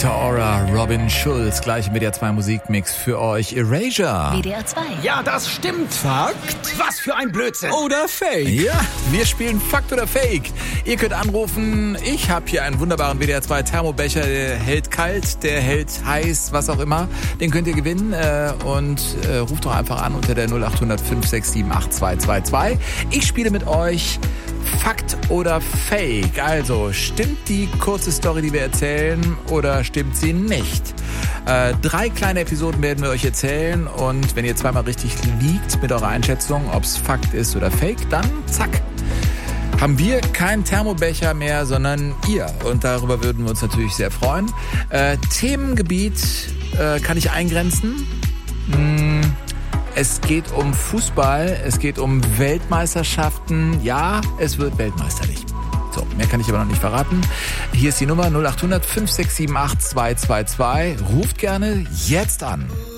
Aura, Robin Schulz, gleich im WDR 2 Musikmix für euch. Erasure. WDR 2. Ja, das stimmt. Fakt Was für ein Blödsinn. oder Fake? Ja, wir spielen Fakt oder Fake. Ihr könnt anrufen. Ich habe hier einen wunderbaren WDR 2 Thermobecher. Der hält kalt, der hält heiß, was auch immer. Den könnt ihr gewinnen und ruft doch einfach an unter der 0800 567 8222. Ich spiele mit euch Fakt oder Fake. Also, stimmt die kurze Story, die wir erzählen, oder stimmt sie nicht? 3 kleine Episoden werden wir euch erzählen und wenn ihr zweimal richtig liegt mit eurer Einschätzung, ob es Fakt ist oder Fake, dann zack, haben wir keinen Thermobecher mehr, sondern ihr. Und darüber würden wir uns natürlich sehr freuen. Themengebiet kann ich eingrenzen. Es geht um Fußball, es geht um Weltmeisterschaften. Ja, es wird weltmeisterlich. So, mehr kann ich aber noch nicht verraten. Hier ist die Nummer 0800 567 8222. Ruft gerne jetzt an.